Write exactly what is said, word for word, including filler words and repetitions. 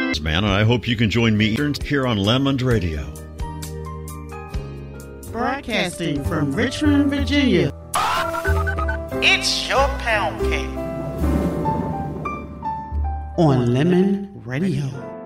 Man, and I hope you can join me here on Lemond Radio. Broadcasting from Richmond, Virginia. It's your pound cake on Lemon Radio.